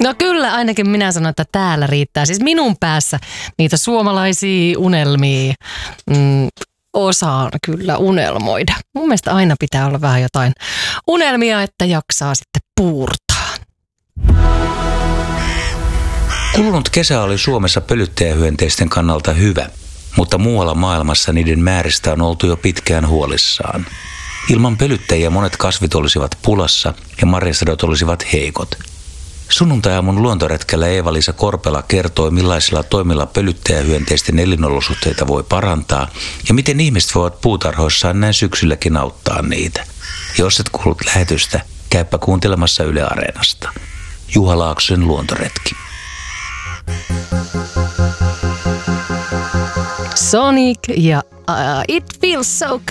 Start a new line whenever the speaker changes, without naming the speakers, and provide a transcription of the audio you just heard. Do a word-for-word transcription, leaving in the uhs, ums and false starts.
No kyllä, ainakin minä sanon, että täällä riittää. Siis minun päässä niitä suomalaisia unelmia mm, osaan kyllä unelmoida. Mun mielestä aina pitää olla vähän jotain unelmia, että jaksaa sitten puurtaa.
Kulunut kesä oli Suomessa pölyttäjähyönteisten kannalta hyvä, mutta muualla maailmassa niiden määristä on oltu jo pitkään huolissaan. Ilman pölyttäjiä monet kasvit olisivat pulassa ja marjasadot olisivat heikot. Sunnuntai-aamun luontoretkellä Eeva-Liisa Korpela kertoi, millaisilla toimilla pölyttäjähyönteisten elinolosuhteita voi parantaa ja miten ihmiset voivat puutarhoissaan näin syksylläkin auttaa niitä. Jos et kuullut lähetystä, käypä kuuntelemassa Yle Areenasta. Juha Laaksosen luontoretki.
Sonic ja uh, It Feels So